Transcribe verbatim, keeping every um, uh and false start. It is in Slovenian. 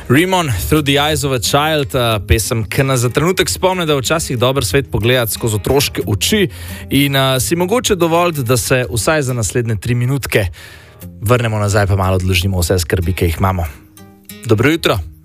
Rimon, Through the Eyes of a Child, pesem, ki nas za trenutek spomne, da je včasih dober svet pogledati skozi otroške oči in uh, si mogoče dovoliti, da se vsaj za naslednje tri minutke vrnemo nazaj, pa malo odložimo vse skrbi, ki jih imamo. Dobro jutro.